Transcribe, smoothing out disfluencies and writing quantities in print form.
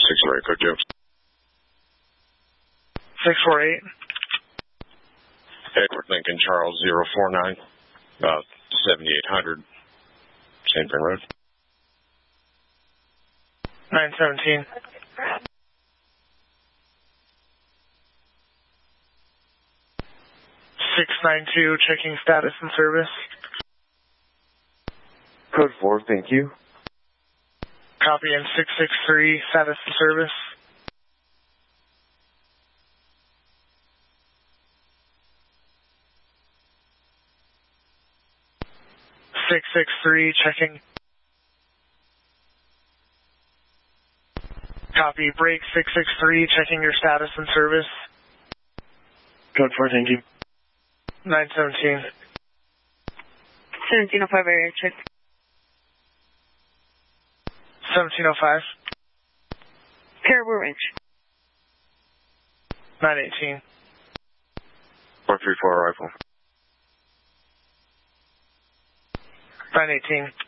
648, Cook Joe. 648. Edward Lincoln Charles 049, 7800, San Fran Road. 917. 692, checking status and service. Code 4, thank you. Copy in 663, status and service. Six 663, checking. Copy, break 663, checking your status and service. Code 4, thank you. 917. 1705 area check. 1705. Caribou Ranch. 918. 434 rifle. 918.